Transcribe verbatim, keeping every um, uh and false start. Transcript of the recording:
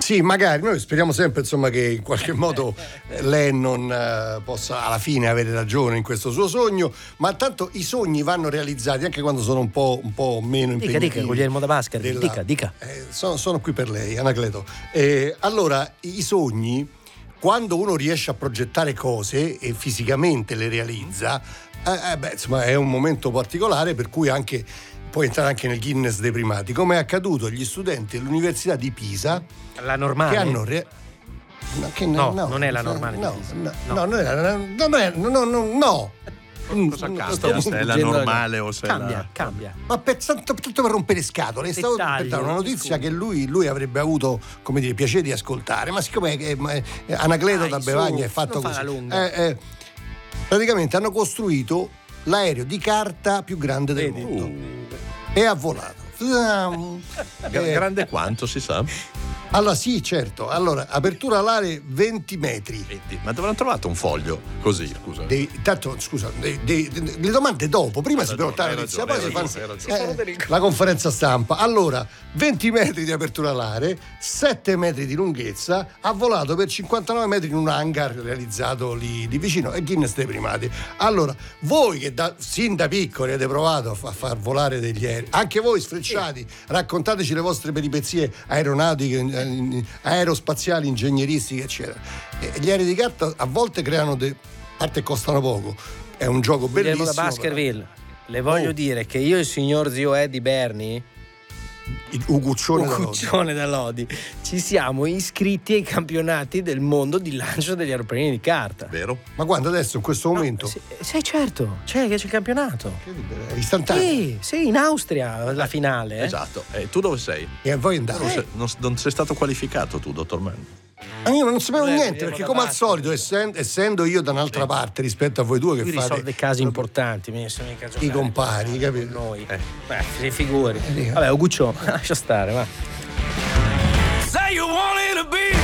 Sì, magari, noi speriamo sempre insomma che in qualche modo Lennon eh, possa alla fine avere ragione in questo suo sogno, ma tanto i sogni vanno realizzati anche quando sono un po', un po' meno Dica, impegnativi. dica, Guglielmo da Baskerville, della- dica, dica. Eh, sono, sono qui per lei, Anacleto. Eh, allora, i sogni, quando uno riesce a progettare cose e fisicamente le realizza, eh, eh, beh, insomma, è un momento particolare per cui anche può entrare anche nel Guinness dei primati, come è accaduto agli studenti dell'università di Pisa La normale? che hanno re- no, che No, non è la normale di no, Pisa. no, No. no, non è la- non è- no, no, no, no. Cosa Mm, cambia? sto- Se è la Leggendo- normale o se è Cambia, la... cambia. Ma per, tanto, tanto per rompere scatole, stavo per Dettaglio, dare una notizia scusi. che lui, lui avrebbe avuto, come dire, piacere di ascoltare, ma siccome è, è- è Anacleto Dai, da su, Bevagna è fatto non fa così, la lunga. eh, eh, praticamente hanno costruito l'aereo di carta più grande del Vedi? mondo e ha volato. Gra- Eh, grande quanto si sa? allora sì, certo, allora apertura alare venti metri. Vedi, ma dove hanno trovato un foglio così, scusa? Dei, tanto scusa, dei- dei- le domande dopo, prima si ragione, portava hai la notizia, ragione, poi hai si ragione, hai fa ragione. eh, la conferenza stampa. Allora, venti metri di apertura alare, sette metri di lunghezza, ha volato per cinquantanove metri in un hangar realizzato lì di vicino, è Guinness dei primati. Allora, voi che da, sin da piccoli avete provato a, fa- a far volare degli aerei, anche voi sfrecciati, raccontateci le vostre peripezie aeronautiche, eh, aerospaziali, ingegneristiche, eccetera. E gli aerei di carta a volte creano dei... a parte costano poco, è un gioco Guglielmo bellissimo. da Baskerville, le voglio Oh. dire che io e il signor zio Eddie Berni, Il Uguccione da Lodi. Cuccione da Lodi, ci siamo iscritti ai campionati del mondo di lancio degli aeroplanini di carta. Vero? Ma quando adesso in questo momento Sì, sì, certo, c'è, c'è il campionato. è istantaneo Sì, sì, in Austria la finale. eh. Esatto. E tu dove sei? e voi andate. Non, sei, non, non sei stato qualificato tu, dottor Mann. Ma io non sapevo Beh, niente vediamo perché da come al parte. solito essendo, essendo io da un'altra parte rispetto a voi due che Lui fate risolve casi importanti, mi sono mica giocare i compari, con capito? noi. Beh, si figuri. Eh, Vabbè, Uguccio, lascia stare, va. Say you wanted to be